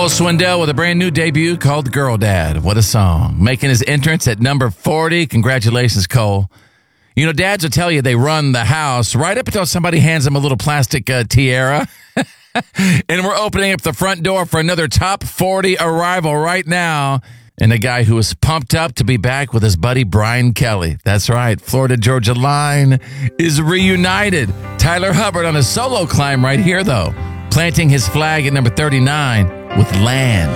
Cole Swindell with a brand new debut called Girl Dad. What a song. Making his entrance at number 40. Congratulations, Cole. You know, dads will tell you they run the house right up until somebody hands them a little plastic tiara. And we're opening up the front door for another top 40 arrival right now. And a guy who is pumped up to be back with his buddy Brian Kelly. That's right. Florida-Georgia line is reunited. Tyler Hubbard on a solo climb right here, though. Planting his flag at number 39 with Land.